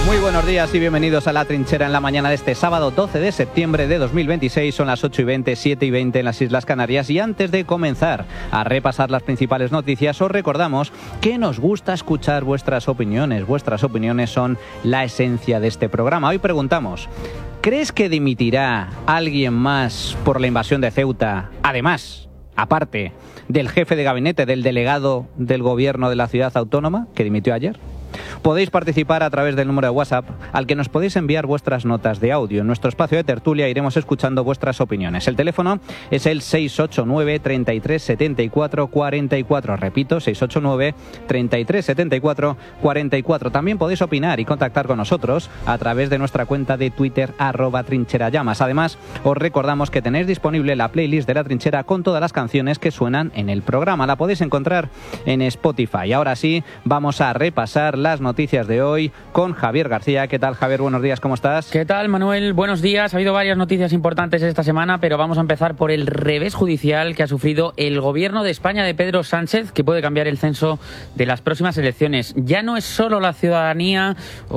Muy buenos días y bienvenidos a La Trinchera en la mañana de este sábado 12 de septiembre de 2026. Son las 8:20, 7:20 en las Islas Canarias. Y antes de comenzar a repasar las principales noticias, os recordamos que nos gusta escuchar vuestras opiniones. Vuestras opiniones son la esencia de este programa. Hoy preguntamos: ¿crees que dimitirá alguien más por la invasión de Ceuta? Además, aparte del jefe de gabinete, del delegado del gobierno de la ciudad autónoma, que dimitió ayer. Podéis participar a través del número de WhatsApp al que nos podéis enviar vuestras notas de audio. En nuestro espacio de tertulia iremos escuchando vuestras opiniones. El teléfono es el 689 33 74 44. Repito, 689 33 74 44. También podéis opinar y contactar con nosotros a través de nuestra cuenta de Twitter @trincherallamas. Además, os recordamos que tenéis disponible la playlist de La Trinchera con todas las canciones que suenan en el programa. La podéis encontrar en Spotify. Ahora sí, vamos a repasar las noticias de hoy con Javier García. ¿Qué tal, Javier? Buenos días, ¿cómo estás? ¿Qué tal, Manuel? Buenos días. Ha habido varias noticias importantes esta semana, pero vamos a empezar por el revés judicial que ha sufrido el gobierno de España de Pedro Sánchez, que puede cambiar el censo de las próximas elecciones. Ya no es solo la ciudadanía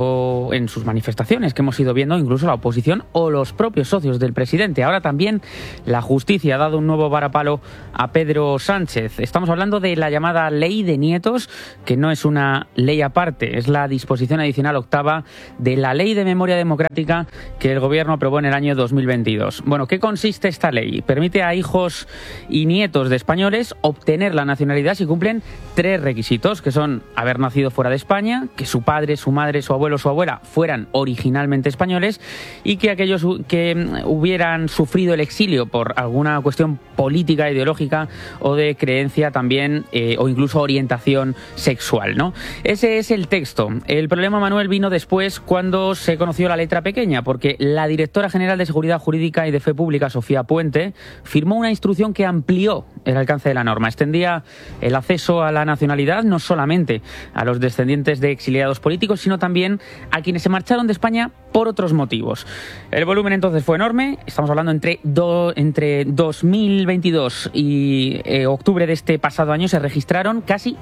o en sus manifestaciones que hemos ido viendo, incluso la oposición o los propios socios del presidente. Ahora también la justicia ha dado un nuevo varapalo a Pedro Sánchez. Estamos hablando de la llamada Ley de Nietos, que no es una ley aparte, es la disposición adicional octava de la Ley de Memoria Democrática que el gobierno aprobó en el año 2022. Bueno, ¿qué consiste esta ley? Permite a hijos y nietos de españoles obtener la nacionalidad si cumplen 3 requisitos, que son haber nacido fuera de España, que su padre, su madre, su abuelo o su abuela fueran originalmente españoles y que aquellos que hubieran sufrido el exilio por alguna cuestión política, ideológica o de creencia también o incluso orientación sexual, ¿no? Ese es el texto. El problema, Manuel, vino después cuando se conoció la letra pequeña, porque la directora general de Seguridad Jurídica y de Fe Pública, Sofía Puente, firmó una instrucción que amplió el alcance de la norma. Extendía el acceso a la nacionalidad no solamente a los descendientes de exiliados políticos, sino también a quienes se marcharon de España por otros motivos. El volumen entonces fue enorme. Estamos hablando entre 2022 y octubre de este pasado año se registraron casi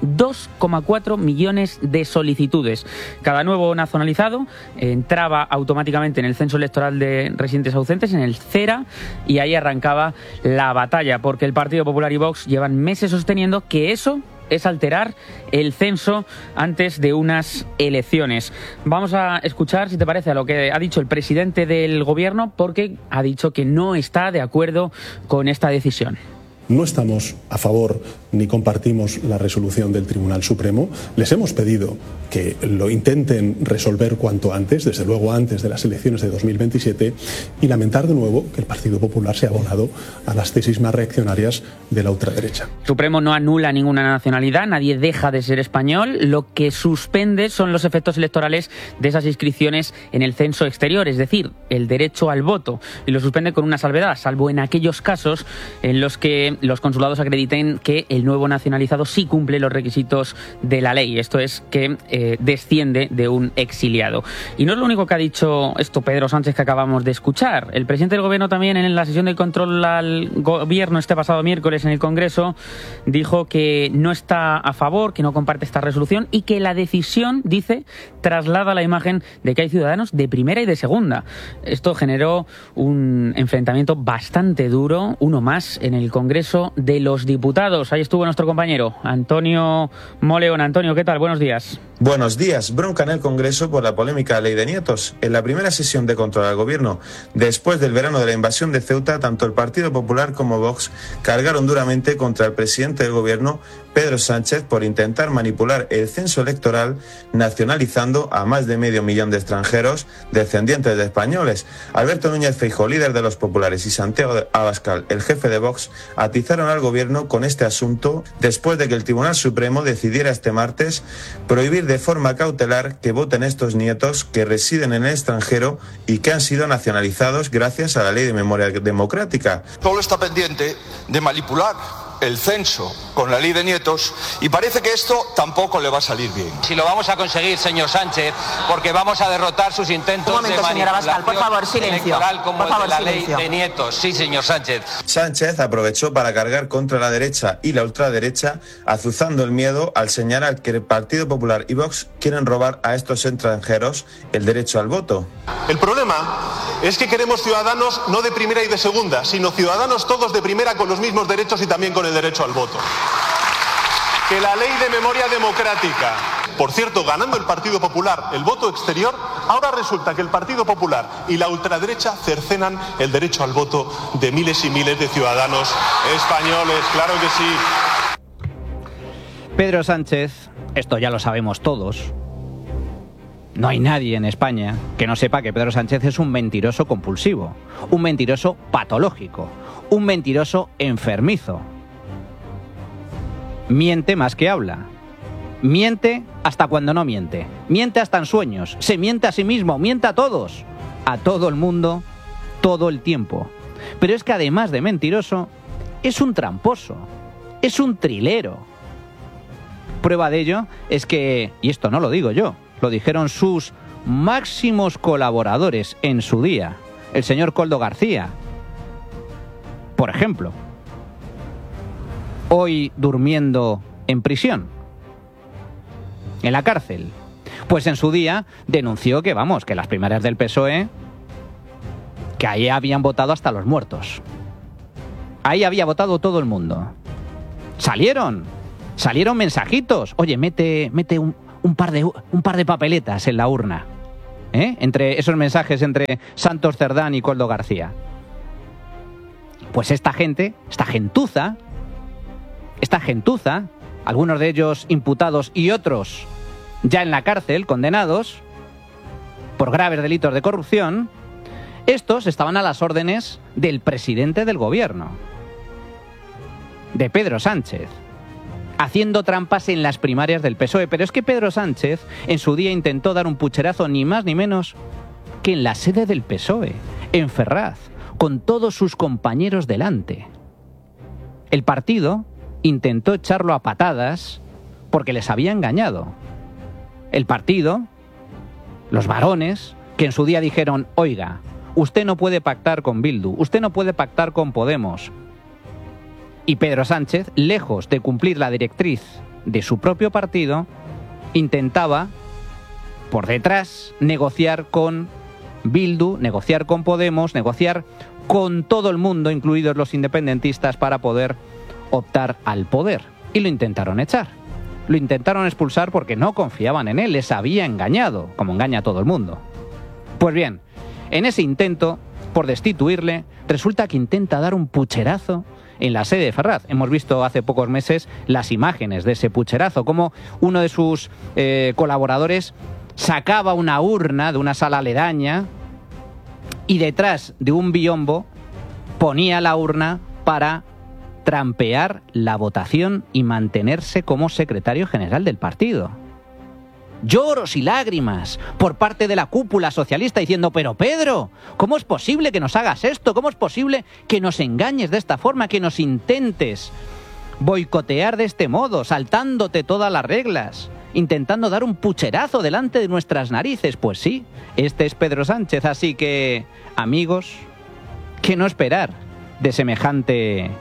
2,4 millones de solicitudes. Cada nuevo nacionalizado entraba automáticamente en el censo electoral de residentes ausentes, en el CERA, y ahí arrancaba la batalla, porque el Partido Popular y Vox llevan meses sosteniendo que eso es alterar el censo antes de unas elecciones. Vamos a escuchar, si te parece, a lo que ha dicho el presidente del gobierno, porque ha dicho que no está de acuerdo con esta decisión. No estamos a favor ni compartimos la resolución del Tribunal Supremo. Les hemos pedido que lo intenten resolver cuanto antes, desde luego antes de las elecciones de 2027, y lamentar de nuevo que el Partido Popular se ha abonado a las tesis más reaccionarias de la ultraderecha. El Supremo no anula ninguna nacionalidad, nadie deja de ser español. Lo que suspende son los efectos electorales de esas inscripciones en el censo exterior, es decir, el derecho al voto. Y lo suspende con una salvedad, salvo en aquellos casos en los que los consulados acrediten que el nuevo nacionalizado sí cumple los requisitos de la ley. Esto es que desciende de un exiliado. Y no es lo único que ha dicho esto Pedro Sánchez que acabamos de escuchar. El presidente del gobierno también, en la sesión de control al gobierno este pasado miércoles en el Congreso, dijo que no está a favor, que no comparte esta resolución y que la decisión, dice, traslada la imagen de que hay ciudadanos de primera y de segunda. Esto generó un enfrentamiento bastante duro, uno más, en el Congreso de los Diputados. Ahí estuvo nuestro compañero Antonio Moleón. Antonio, ¿qué tal? Buenos días. Buenos días. Bronca en el Congreso por la polémica Ley de Nietos. En la primera sesión de control al gobierno, después del verano de la invasión de Ceuta, tanto el Partido Popular como Vox cargaron duramente contra el presidente del gobierno, Pedro Sánchez, por intentar manipular el censo electoral nacionalizando a más de 500.000 de extranjeros descendientes de españoles. Alberto Núñez Feijóo, líder de los populares, y Santiago Abascal, el jefe de Vox, atizaron al gobierno con este asunto después de que el Tribunal Supremo decidiera este martes prohibir de forma cautelar que voten estos nietos que residen en el extranjero y que han sido nacionalizados gracias a la Ley de Memoria Democrática. Solo está pendiente de manipular el censo con la ley de nietos y parece que esto tampoco le va a salir bien. Si lo vamos a conseguir, señor Sánchez, porque vamos a derrotar sus intentos de manipulación por favor, silencio. electoral como Por favor, el de la silencio. ley de nietos. Sí, señor Sánchez. Sánchez aprovechó para cargar contra la derecha y la ultraderecha, azuzando el miedo al señalar que el Partido Popular y Vox quieren robar a estos extranjeros el derecho al voto. El problema es que queremos ciudadanos no de primera y de segunda, sino ciudadanos todos de primera con los mismos derechos y también con el derecho al voto. Que la ley de memoria democrática, por cierto, ganando el Partido Popular el voto exterior, ahora resulta que el Partido Popular y la ultraderecha cercenan el derecho al voto de miles y miles de ciudadanos españoles, claro que sí. Pedro Sánchez, esto ya lo sabemos todos. No hay nadie en España que no sepa que Pedro Sánchez es un mentiroso compulsivo, un mentiroso patológico, un mentiroso enfermizo. Miente más que habla. Miente hasta cuando no miente. Miente hasta en sueños. Se miente a sí mismo, miente a todos. A todo el mundo, todo el tiempo. Pero es que además de mentiroso, es un tramposo. Es un trilero. Prueba de ello es que, y esto no lo digo yo, lo dijeron sus máximos colaboradores en su día, el señor Koldo García, por ejemplo, hoy durmiendo en prisión, en la cárcel. Pues en su día denunció que, vamos, que las primarias del PSOE, que ahí habían votado hasta los muertos. Ahí había votado todo el mundo. Salieron mensajitos. Oye, mete un par de papeletas en la urna. Entre esos mensajes entre Santos Cerdán y Koldo García. Pues esta gentuza, algunos de ellos imputados y otros ya en la cárcel, condenados por graves delitos de corrupción, estos estaban a las órdenes del presidente del gobierno, de Pedro Sánchez, haciendo trampas en las primarias del PSOE. Pero es que Pedro Sánchez en su día intentó dar un pucherazo ni más ni menos que en la sede del PSOE, en Ferraz, con todos sus compañeros delante. El partido intentó echarlo a patadas porque les había engañado. El partido, los varones, que en su día dijeron, oiga, usted no puede pactar con Bildu, usted no puede pactar con Podemos. Y Pedro Sánchez, lejos de cumplir la directriz de su propio partido, intentaba, por detrás, negociar con Bildu, negociar con Podemos, negociar con todo el mundo, incluidos los independentistas, para poder optar al poder. Y lo intentaron echar. Lo intentaron expulsar porque no confiaban en él, les había engañado, como engaña a todo el mundo. Pues bien, en ese intento por destituirle, resulta que intenta dar un pucherazo en la sede de Ferraz. Hemos visto hace pocos meses las imágenes de ese pucherazo, como uno de sus colaboradores sacaba una urna de una sala aledaña y detrás de un biombo ponía la urna para trampear la votación y mantenerse como secretario general del partido. Lloros y lágrimas por parte de la cúpula socialista diciendo, pero Pedro, ¿cómo es posible que nos hagas esto? ¿Cómo es posible que nos engañes de esta forma, que nos intentes boicotear de este modo, saltándote todas las reglas, intentando dar un pucherazo delante de nuestras narices? Pues sí, este es Pedro Sánchez, así que, amigos, ¿qué no esperar de semejante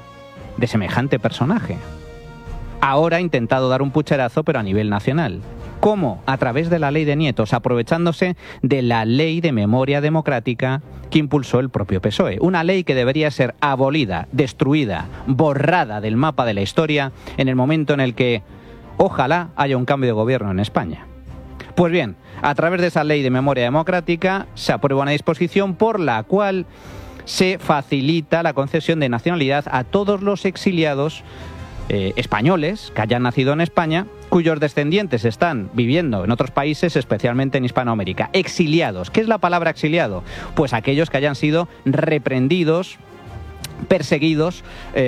personaje? Ahora ha intentado dar un pucherazo, pero a nivel nacional. ¿Cómo? A través de la ley de nietos, aprovechándose de la ley de memoria democrática que impulsó el propio PSOE. Una ley que debería ser abolida, destruida, borrada del mapa de la historia en el momento en el que, ojalá, haya un cambio de gobierno en España. Pues bien, a través de esa ley de memoria democrática se aprueba una disposición por la cual se facilita la concesión de nacionalidad a todos los exiliados españoles que hayan nacido en España, cuyos descendientes están viviendo en otros países, especialmente en Hispanoamérica. Exiliados. ¿Qué es la palabra exiliado? Pues aquellos que hayan sido reprendidos, perseguidos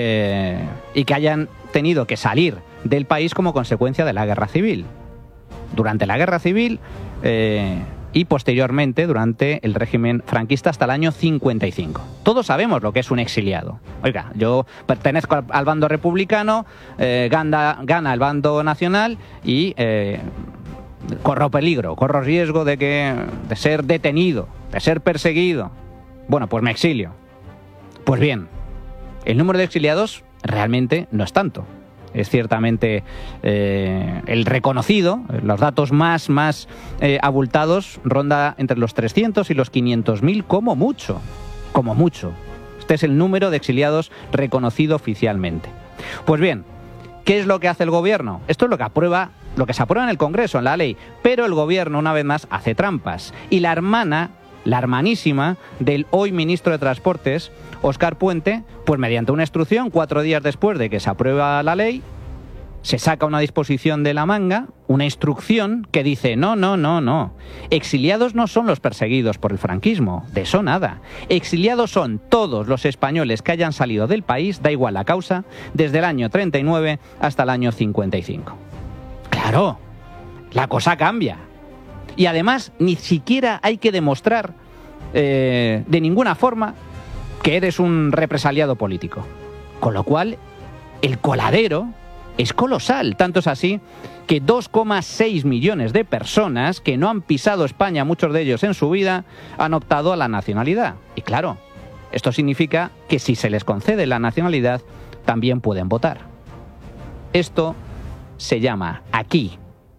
y que hayan tenido que salir del país como consecuencia de la guerra civil. Durante la guerra civil, y posteriormente durante el régimen franquista hasta el año 55. Todos sabemos lo que es un exiliado. Oiga, yo pertenezco al bando republicano, gana el bando nacional y corro peligro, corro riesgo de ser detenido, de ser perseguido. Bueno, pues me exilio. Pues bien, el número de exiliados realmente no es tanto. Es ciertamente el reconocido, los datos más abultados ronda entre los 300 y los 500.000 como mucho. Este es el número de exiliados reconocido oficialmente. Pues bien, ¿qué es lo que hace el gobierno? Esto es lo que se aprueba en el Congreso, en la ley, pero el gobierno una vez más hace trampas. Y la hermanísima del hoy ministro de Transportes, Óscar Puente, pues mediante una instrucción, 4 días después de que se aprueba la ley, se saca una disposición de la manga, una instrucción que dice no. Exiliados no son los perseguidos por el franquismo, de eso nada. Exiliados son todos los españoles que hayan salido del país, da igual la causa, desde el año 39 hasta el año 55. Claro, la cosa cambia. Y además ni siquiera hay que demostrar de ninguna forma que eres un represaliado político. Con lo cual, el coladero es colosal. Tanto es así que 2,6 millones de personas que no han pisado España, muchos de ellos en su vida, han optado a la nacionalidad. Y claro, esto significa que si se les concede la nacionalidad, también pueden votar. Esto se llama aquí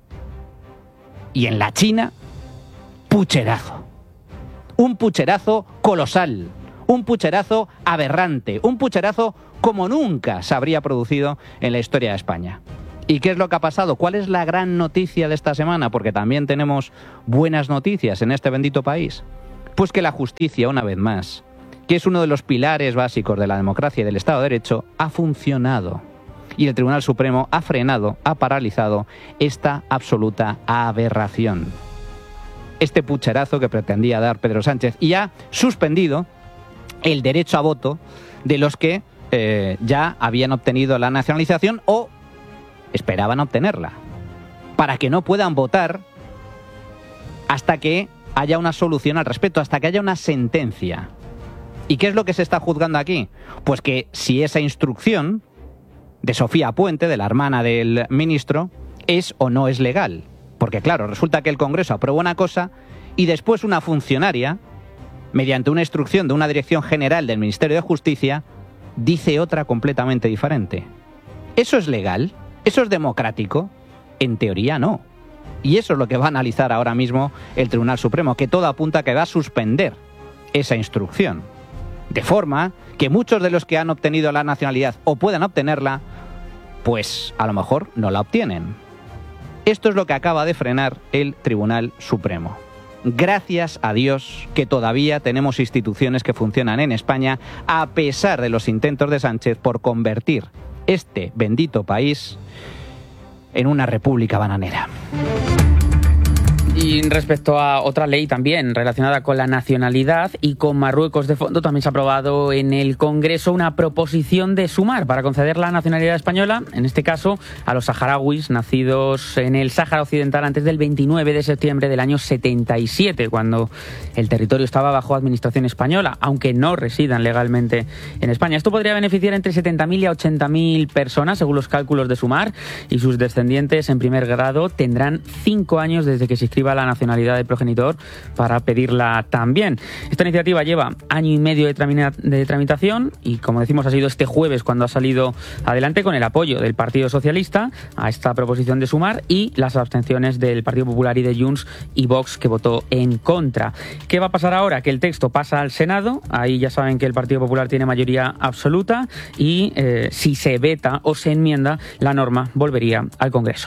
y en la China pucherazo. Un pucherazo colosal, un pucherazo aberrante, un pucherazo como nunca se habría producido en la historia de España. ¿Y qué es lo que ha pasado? ¿Cuál es la gran noticia de esta semana? Porque también tenemos buenas noticias en este bendito país. Pues que la justicia, una vez más, que es uno de los pilares básicos de la democracia y del Estado de Derecho, ha funcionado. Y el Tribunal Supremo ha frenado, ha paralizado esta absoluta aberración. Este pucherazo que pretendía dar Pedro Sánchez, y ha suspendido el derecho a voto de los que ya habían obtenido la nacionalización o esperaban obtenerla, para que no puedan votar hasta que haya una solución al respecto, hasta que haya una sentencia. ¿Y qué es lo que se está juzgando aquí? Pues que si esa instrucción de Sofía Puente, de la hermana del ministro, es o no es legal. Porque claro, resulta que el Congreso aprueba una cosa y después una funcionaria, mediante una instrucción de una dirección general del Ministerio de Justicia, dice otra completamente diferente. ¿Eso es legal? ¿Eso es democrático? En teoría no. Y eso es lo que va a analizar ahora mismo el Tribunal Supremo, que todo apunta a que va a suspender esa instrucción. De forma que muchos de los que han obtenido la nacionalidad o puedan obtenerla, pues a lo mejor no la obtienen. Esto es lo que acaba de frenar el Tribunal Supremo. Gracias a Dios que todavía tenemos instituciones que funcionan en España, a pesar de los intentos de Sánchez por convertir este bendito país en una república bananera. Y respecto a otra ley también relacionada con la nacionalidad y con Marruecos de fondo, también se ha aprobado en el Congreso una proposición de sumar para conceder la nacionalidad española, en este caso a los saharauis nacidos en el Sáhara Occidental antes del 29 de septiembre del año 77, cuando el territorio estaba bajo administración española, aunque no residan legalmente en España. Esto podría beneficiar entre 70.000 y a 80.000 personas, según los cálculos de Sumar, y sus descendientes en primer grado tendrán 5 años desde que se inscriba la nacionalidad del progenitor para pedirla también. Esta iniciativa lleva 1 año y medio de tramitación y, como decimos, ha sido este jueves cuando ha salido adelante, con el apoyo del Partido Socialista a esta proposición de Sumar y las abstenciones del Partido Popular y de Junts y Vox, que votó en contra. ¿Qué va a pasar ahora? Que el texto pasa al Senado. Ahí ya saben que el Partido Popular tiene mayoría absoluta y si se veta o se enmienda, la norma volvería al Congreso.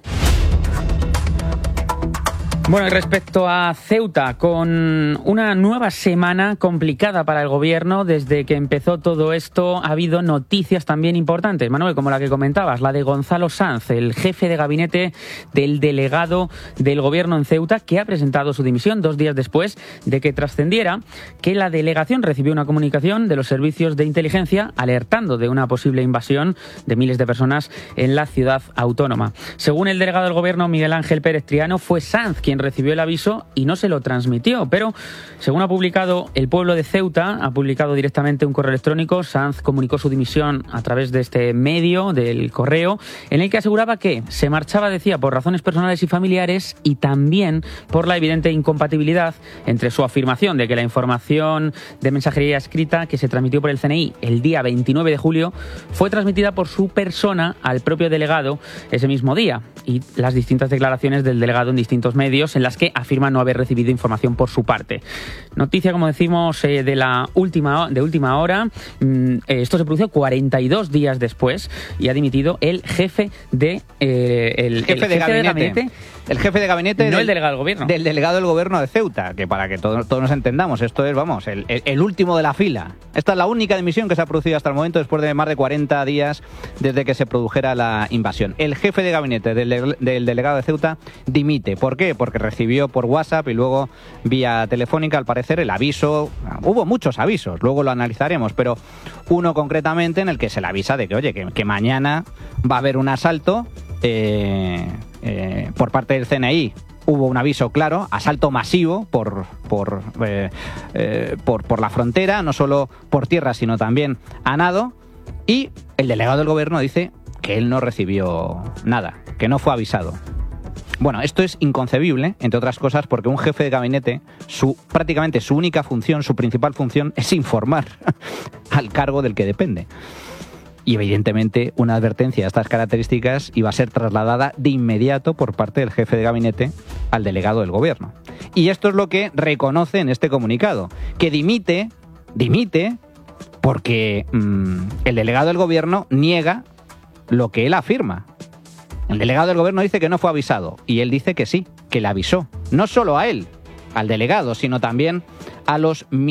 Bueno, y respecto a Ceuta, con una nueva semana complicada para el gobierno, desde que empezó todo esto ha habido noticias también importantes, Manuel, como la que comentabas, la de Gonzalo Sanz, el jefe de gabinete del delegado del gobierno en Ceuta, que ha presentado su dimisión 2 días después de que trascendiera que la delegación recibió una comunicación de los servicios de inteligencia alertando de una posible invasión de miles de personas en la ciudad autónoma. Según el delegado del gobierno, Miguel Ángel Pérez Triano, fue Sanz quien quien recibió el aviso y no se lo transmitió. Pero, según ha publicado El Pueblo de Ceuta, ha publicado directamente un correo electrónico. Sanz comunicó su dimisión a través de este medio, del correo, en el que aseguraba que se marchaba, decía, por razones personales y familiares y también por la evidente incompatibilidad entre su afirmación de que la información de mensajería escrita que se transmitió por el CNI el día 29 de julio fue transmitida por su persona al propio delegado ese mismo día, y las distintas declaraciones del delegado en distintos medios en las que afirma no haber recibido información por su parte. Noticia, como decimos, de última hora. Esto se produce 42 días después y ha dimitido el jefe de gabinete. El jefe de gabinete no el delegado del gobierno. Del delegado del gobierno de Ceuta, que para que todos nos entendamos, esto es, vamos, el último de la fila. Esta es la única dimisión que se ha producido hasta el momento después de más de 40 días desde que se produjera la invasión. El jefe de gabinete del delegado de Ceuta dimite. ¿Por qué? Porque recibió por WhatsApp y luego vía telefónica, al parecer, el aviso. Hubo muchos avisos, luego lo analizaremos, pero uno concretamente en el que se le avisa de que, oye, que mañana va a haber un asalto por parte del CNI. Hubo un aviso claro, asalto masivo por la frontera, no solo por tierra, sino también a nado, y el delegado del gobierno dice que él no recibió nada, que no fue avisado. Bueno, esto es inconcebible, entre otras cosas, porque un jefe de gabinete, prácticamente su única función, su principal función, es informar al cargo del que depende. Y evidentemente una advertencia de estas características iba a ser trasladada de inmediato por parte del jefe de gabinete al delegado del gobierno. Y esto es lo que reconoce en este comunicado, que dimite porque el delegado del gobierno niega lo que él afirma. El delegado del gobierno dice que no fue avisado y él dice que sí, que le avisó. No solo a él, al delegado, sino también a los